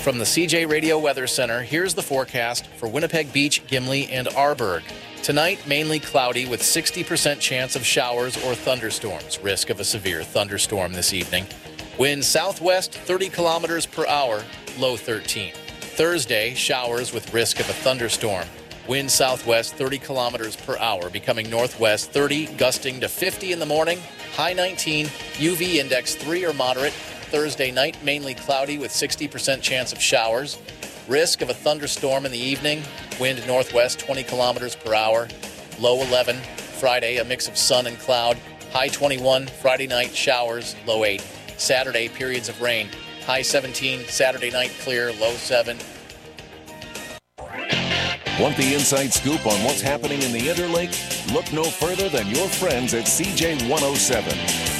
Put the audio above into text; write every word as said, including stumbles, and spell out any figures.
From the C J Radio Weather Center, here's the forecast for Winnipeg Beach, Gimli, and Arborg. Tonight, mainly cloudy with sixty percent chance of showers or thunderstorms. Risk of a severe thunderstorm this evening. Wind southwest thirty kilometers per hour, low thirteen. Thursday, showers with risk of a thunderstorm. Wind southwest thirty kilometers per hour, becoming northwest thirty, gusting to fifty in the morning, high nineteen, U V index three or moderate. Thursday night, mainly cloudy with sixty percent chance of showers. Risk of a thunderstorm in the evening. Wind northwest twenty kilometers per hour. Low eleven. Friday, a mix of sun and cloud. High twenty-one. Friday night, showers. Low eight. Saturday, periods of rain. High seventeen. Saturday night, clear. Low seven. Want the inside scoop on what's happening in the Interlake? Look no further than your friends at C J one oh seven.